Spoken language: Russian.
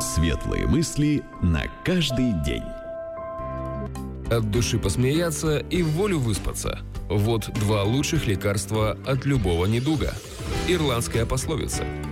Светлые мысли на каждый день. От души посмеяться и в волю выспаться. Вот два лучших лекарства от любого недуга. Ирландская пословица.